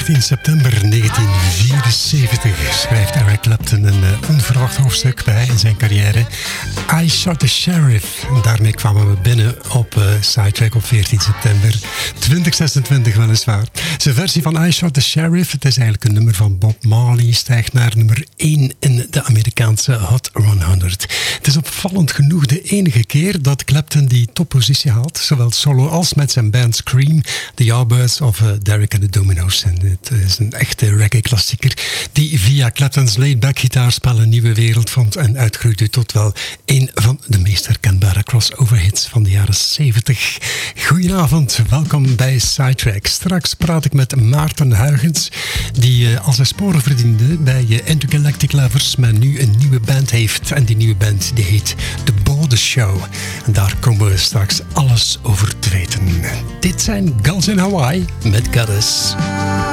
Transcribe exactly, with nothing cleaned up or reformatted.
dertien september negentien vierenzeventig schrijft Eric Clapton een uh, onverwacht hoofdstuk bij in zijn carrière. I Shot the Sheriff. En daarmee kwamen we binnen op uh, Sidetrack op veertien september twintig zesentwintig weliswaar. Zijn versie van I Shot the Sheriff, het is eigenlijk een nummer van Bob Marley, stijgt naar nummer één in de Amerikaanse Hot honderd. Het is opvallend genoeg de enige keer dat Clapton die toppositie haalt, zowel solo als met zijn band Scream, The Yardbirds of uh, Derek and the Dominoes. En het is een echte reggae-klassieker die via Clapton's laid-back gitaarspel een nieuwe wereld vond en uitgroeide tot wel een van de meest herkenbare crossover-hits van de jaren zeventig. Goedenavond, welkom bij Sidetrack. Straks praat ik met Maarten Huygens, die uh, al zijn sporen verdiende bij uh, Intergalactic Lovers, maar nu een nieuwe band heeft. En die nieuwe band die heet The Border Show. En daar komen we straks alles over te weten. Dit zijn Girls in Hawaii met Goddess.